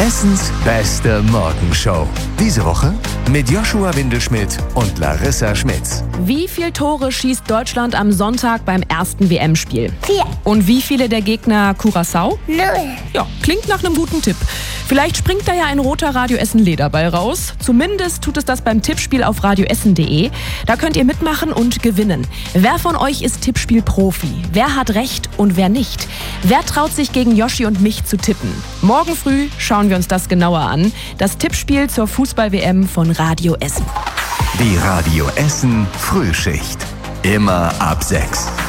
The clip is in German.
Essens beste Morgenshow. Diese Woche mit Joshua Windelschmidt und Larissa Schmitz. Wie viele Tore schießt Deutschland am Sonntag beim ersten WM-Spiel? 4. Und wie viele der Gegner Curaçao? 0. Ja, klingt nach einem guten Tipp. Vielleicht springt da ja ein roter Radio Essen Lederball raus. Zumindest tut es das beim Tippspiel auf radioessen.de. Da könnt ihr mitmachen und gewinnen. Wer von euch ist Tippspiel-Profi? Wer hat recht und wer nicht? Wer traut sich gegen Joshi und mich zu tippen? Morgen früh schauen wir uns das genauer an. Das Tippspiel zur Fußball-WM von Radio Essen. Die Radio Essen Frühschicht. Immer ab 6.